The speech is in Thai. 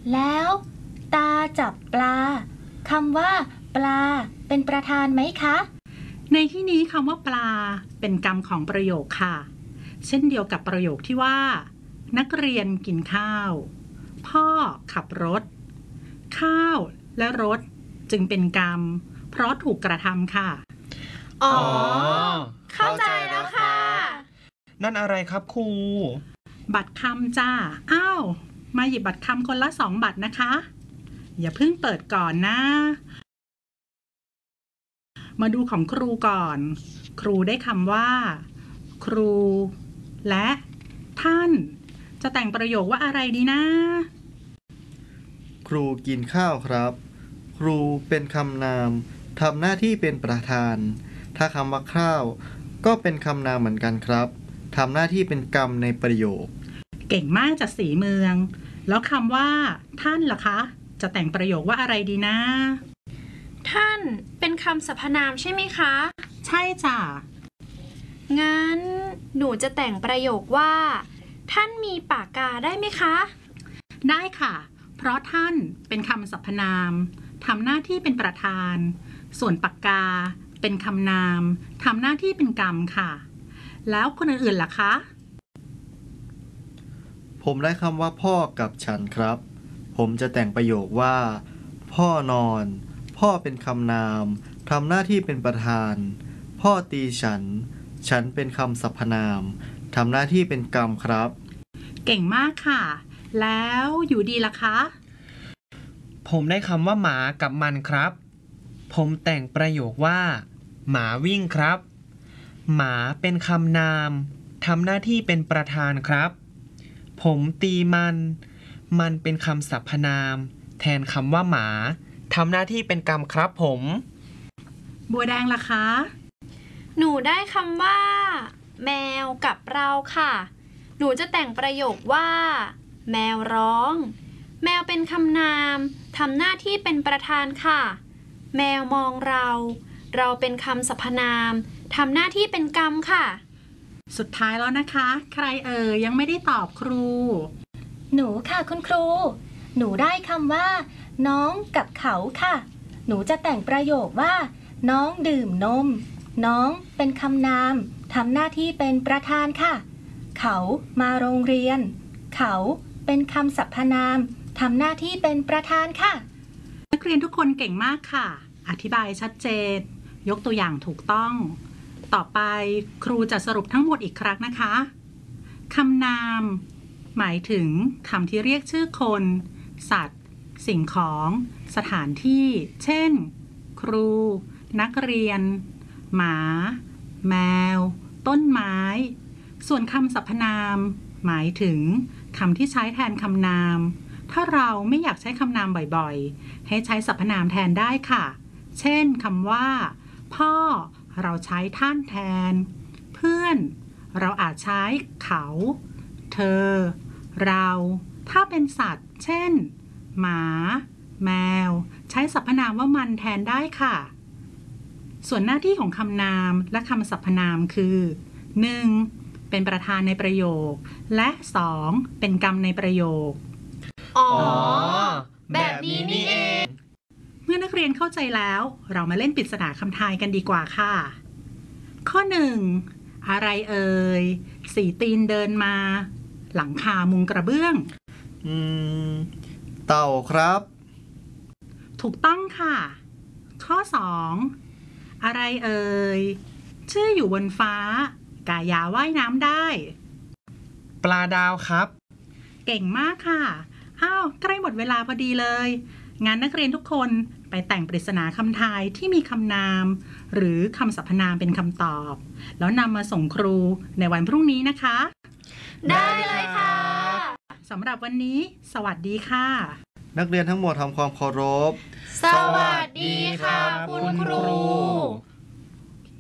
แล้วตาจับปลาคำว่าปลาเป็นประธานไหมคะในที่นี้คำว่าปลาเป็นกรรมของประโยคค่ะเช่นเดียวกับประโยคที่ว่านักเรียนกินข้าวพ่อขับรถข้าวและรถจึงเป็นกรรมเพราะถูกกระทำค่ะอ๋อเข้าใจแล้วค่ะนั่นอะไรครับครูบัตรคำจ้าอ้าวมาหยิบบัตรคำคนละ2 บัตรนะคะอย่าเพิ่งเปิดก่อนนะมาดูของครูก่อนครูได้คำว่าครูและท่านจะแต่งประโยคว่าอะไรดีนะครูกินข้าวครับครูเป็นคำนามทำหน้าที่เป็นประธานถ้าคำว่าข้าวก็เป็นคำนามเหมือนกันครับทำหน้าที่เป็นกรรมในประโยคเก่งมากจากสีเมืองแล้วคำว่าท่านล่ะคะจะแต่งประโยคว่าอะไรดีนะท่านเป็นคำสรรพนามใช่ไหมคะใช่จ้ะงั้นหนูจะแต่งประโยคว่าท่านมีปากกาได้ไหมคะได้ค่ะเพราะท่านเป็นคำสรรพนามทำหน้าที่เป็นประธานส่วนปากกาเป็นคำนามทำหน้าที่เป็นกรรมค่ะแล้วคนอื่นๆล่ะคะผมได้คำว่าพ่อกับฉันครับผมจะแต่งประโยคว่าพ่อนอนพ่อเป็นคำนามทำหน้าที่เป็นประธานพ่อตีฉันฉันเป็นคำสรรพนามทำหน้าที่เป็นกรรมครับเก่งมากค่ะแล้วอยู่ดีล่ะคะผมได้คำว่าหมากับมันครับผมแต่งประโยคว่าหมาวิ่งครับหมาเป็นคำนามทำหน้าที่เป็นประธานครับผมตีมันเป็นคำสรรพนามแทนคำว่าหมาทำหน้าที่เป็นกรรมครับผมบัวแดงล่ะคะหนูได้คำว่าแมวกับเราค่ะหนูจะแต่งประโยคว่าแมวร้องแมวเป็นคำนามทำหน้าที่เป็นประธานค่ะแมวมองเราเป็นคำสรรพนามทำหน้าที่เป็นกรรมค่ะสุดท้ายแล้วนะคะใครยังไม่ได้ตอบครูหนูค่ะคุณครูหนูได้คำว่าน้องกับเขาค่ะหนูจะแต่งประโยคว่าน้องดื่มนมน้องเป็นคำนามทำหน้าที่เป็นประธานค่ะเขามาโรงเรียนเขาเป็นคำสรรพนามทำหน้าที่เป็นประธานค่ะนักเรียนทุกคนเก่งมากค่ะอธิบายชัดเจนยกตัวอย่างถูกต้องต่อไปครูจะสรุปทั้งหมดอีกครั้งนะคะคำนามหมายถึงคำที่เรียกชื่อคนสัตว์สิ่งของสถานที่เช่นครูนักเรียนหมาแมวต้นไม้ส่วนคำสรรพนามหมายถึงคำที่ใช้แทนคำนามถ้าเราไม่อยากใช้คำนามบ่อยๆให้ใช้สรรพนามแทนได้ค่ะเช่นคำว่าพ่อเราใช้ท่านแทนเพื่อนเราอาจใช้เขาเธอเราถ้าเป็นสัตว์เช่นหมาแมวใช้สรรพนามว่ามันแทนได้ค่ะส่วนหน้าที่ของคำนามและคำสรรพนามคือ 1. เป็นประธานในประโยคและ 2. เป็นกรรมในประโยคอ๋อแบบนี้นี่เองเมื่อนักเรียนเข้าใจแล้วเรามาเล่นปริศนาคำทายกันดีกว่าค่ะข้อ 1. อะไร4 ตีนเดินมาหลังคามุงกระเบื้องเต่าครับถูกต้องค่ะข้อ 2. อะไรชื่ออยู่บนฟ้ากายาว่ายน้ำได้ปลาดาวครับเก่งมากค่ะใกล้หมดเวลาพอดีเลยงั้นนักเรียนทุกคนไปแต่งปริศนาคำทายที่มีคำนามหรือคำสรรพนามเป็นคำตอบแล้วนำมาส่งครูในวันพรุ่งนี้นะคะได้เลยค่ะสำหรับวันนี้สวัสดีค่ะนักเรียนทั้งหมดทำความเคารพสวัสดีค่ะคุณครู